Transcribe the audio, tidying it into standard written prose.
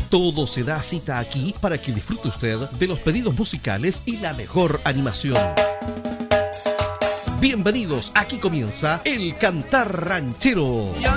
Todo se da cita aquí para que disfrute usted de los pedidos musicales y la mejor animación. Bienvenidos, aquí comienza El Cantar Ranchero. Yo